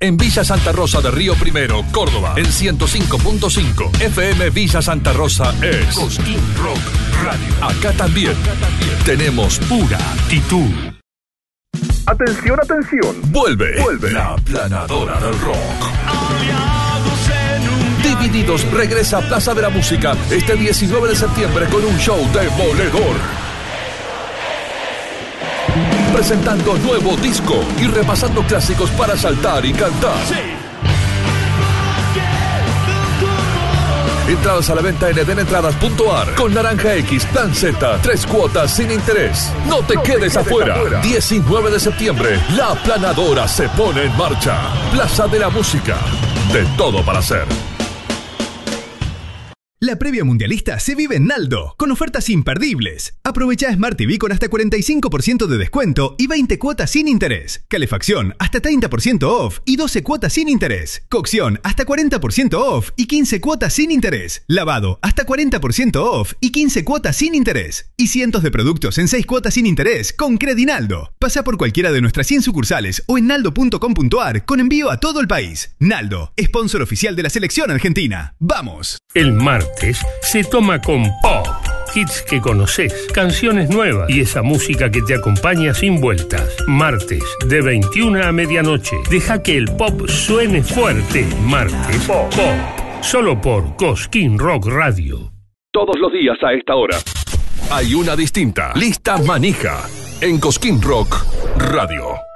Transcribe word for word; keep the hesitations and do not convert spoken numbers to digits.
en Villa Santa Rosa de Río Primero, Córdoba, en ciento cinco punto cinco. F M Villa Santa Rosa es Cosquín Rock Radio. Acá también, Acá también tenemos pura actitud. Atención, atención. Vuelve, Vuelve la aplanadora del rock. Divididos regresa a Plaza de la Música este diecinueve de septiembre con un show demoledor. Presentando nuevo disco y repasando clásicos para saltar y cantar. Sí. Entradas a la venta en edenentradas punto a r con Naranja X, Plan Z, tres cuotas sin interés. No te, no quedes, te quedes afuera. afuera. diecinueve de septiembre, la aplanadora se pone en marcha. Plaza de la Música. De todo para hacer. La previa mundialista se vive en Naldo, con ofertas imperdibles. Aprovecha Smart T V con hasta cuarenta y cinco por ciento de descuento y veinte cuotas sin interés. Calefacción hasta treinta por ciento off y doce cuotas sin interés. Cocción hasta cuarenta por ciento off y quince cuotas sin interés. Lavado hasta cuarenta por ciento off y quince cuotas sin interés. Y cientos de productos en seis cuotas sin interés con Credinaldo. Pasa por cualquiera de nuestras cien sucursales o en naldo punto com punto a r con envío a todo el país. Naldo, sponsor oficial de la selección argentina. ¡Vamos! El martes se toma con pop. Hits que conoces, canciones nuevas y esa música que te acompaña sin vueltas. Martes, de veintiuna a medianoche. Deja que el pop suene fuerte. Martes, pop. pop. Solo por Cosquín Rock Radio. Todos los días a esta hora hay una distinta. Lista manija en Cosquín Rock Radio.